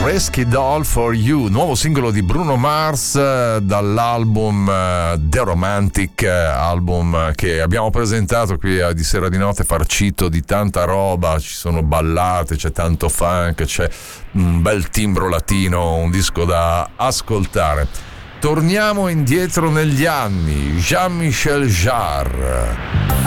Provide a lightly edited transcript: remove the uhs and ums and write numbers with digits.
Risky Doll for You, nuovo singolo di Bruno Mars dall'album The Romantic, album che abbiamo presentato qui a Di Sera di Notte, farcito di tanta roba, ci sono ballate, c'è tanto funk, c'è un bel timbro latino, un disco da ascoltare. Torniamo indietro negli anni, Jean-Michel Jarre.